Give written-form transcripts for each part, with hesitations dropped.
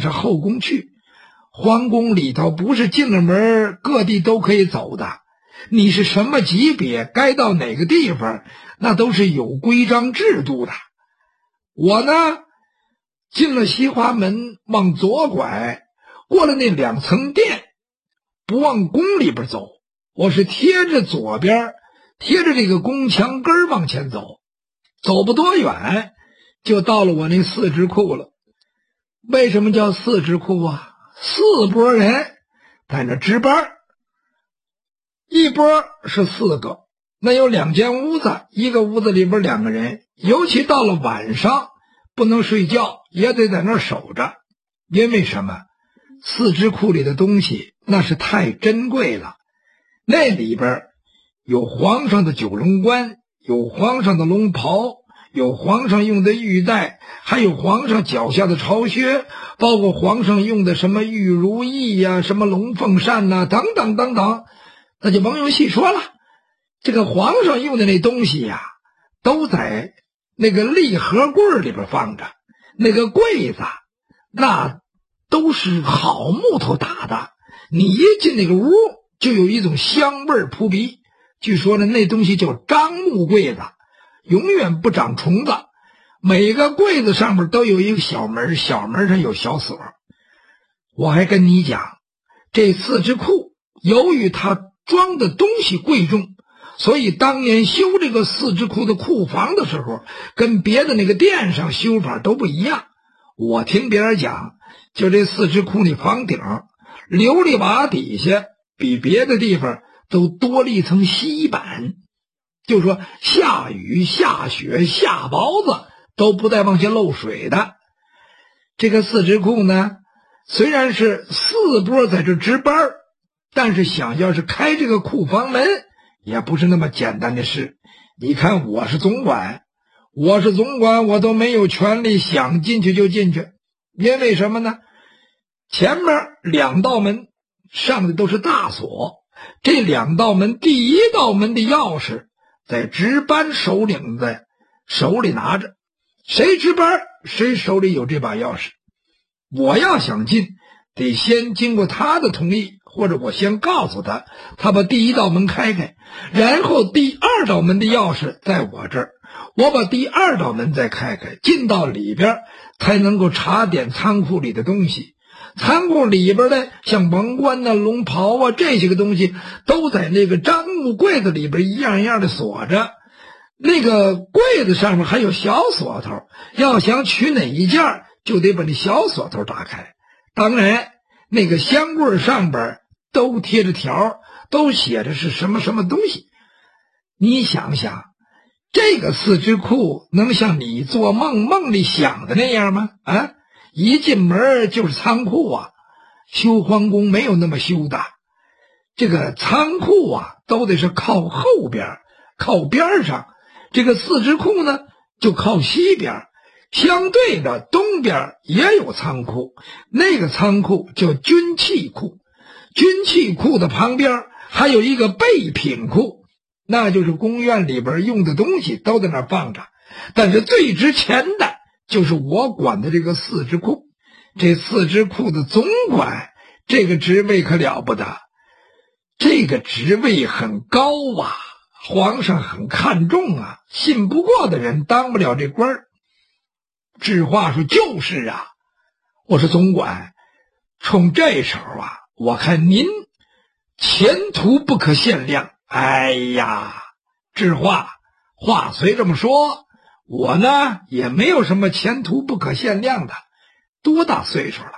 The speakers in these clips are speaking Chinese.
上后宫去。皇宫里头不是进了门各地都可以走的，你是什么级别，该到哪个地方，那都是有规章制度的。我呢，进了西华门，往左拐，过了那2层殿，不往宫里边走，我是贴着左边，贴着这个宫墙根往前走，走不多远就到了我那4智库了。为什么叫4智库啊？4拨人在那值班，一拨是4个，那有2间屋子，一个屋子里边2个人，尤其到了晚上不能睡觉，也得在那儿守着。因为什么？4智库里的东西那是太珍贵了，那里边有皇上的9龙冠，有皇上的龙袍，有皇上用的玉带，还有皇上脚下的朝靴，包括皇上用的什么玉如意呀、什么龙凤扇呐、等等等等，那就甭用细说了。这个皇上用的那东西呀，都在那个立盒柜里边放着，那个柜子那都是好木头打的，你一进那个屋就有一种香味扑鼻。据说呢，那东西叫樟木柜子，永远不长虫子，每个柜子上面都有一个小门，小门上有小锁。我还跟你讲，这4智库由于它装的东西贵重，所以当年修这个4智库的库房的时候，跟别的那个殿上修法都不一样。我听别人讲，就这4智库那房顶琉璃瓦底下比别的地方都多了一层锡板，就说下雨下雪下雹子都不带往下漏水的。这个4智库呢，虽然是4拨在这值班，但是想要是开这个库房门也不是那么简单的事。你看我是总管，我都没有权利想进去就进去。因为什么呢？前面2道门上的都是大锁，这2道门，第1道门的钥匙在值班首领的手里拿着，谁值班谁手里有这把钥匙。我要想进，得先经过他的同意，或者我先告诉他，他把第1道门开开，然后第2道门的钥匙在我这儿，我把第2道门再开开，进到里边才能够查点仓库里的东西。仓库里边的像王冠啊、龙袍啊这些个东西都在那个樟木柜子里边一样一样的锁着，那个柜子上面还有小锁头，要想取哪一件就得把那小锁头打开。当然那个香柜上边都贴着条，都写着是什么什么东西。你想想，这个4智库能像你做梦里想的那样吗？啊，一进门就是仓库啊，修皇宫没有那么修的。这个仓库啊都得是靠后边靠边上，这个4智库呢就靠西边，相对的东边也有仓库，那个仓库叫军器库，军器库的旁边还有一个备品库，那就是宫院里边用的东西都在那放着。但是最值钱的就是我管的这个4智库。这4智库的总管这个职位可了不得，这个职位很高啊，皇上很看重啊，信不过的人当不了这官儿。智化说就是啊。我说总管，冲这时候啊，我看您前途不可限量。哎呀，智化，话虽这么说，我呢也没有什么前途不可限量的。多大岁数了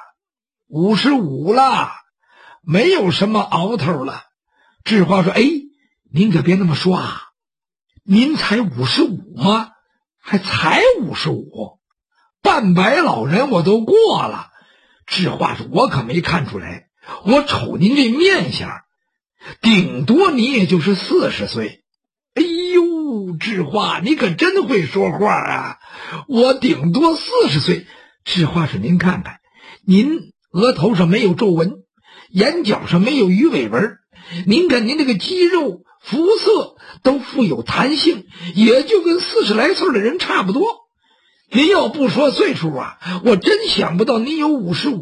？55了，没有什么熬头了。智化说，哎，您可别那么说啊，您才55吗？还才55，半百老人我都过了。智化说，我可没看出来，我瞅您这面相，顶多你也就是40岁。哎呦，智化，你可真会说话啊！我顶多40岁。智化说，您看看，您额头上没有皱纹，眼角上没有鱼尾纹，您看您这个肌肉肤色都富有弹性，也就跟40来岁的人差不多。您要不说岁数啊，我真想不到您有55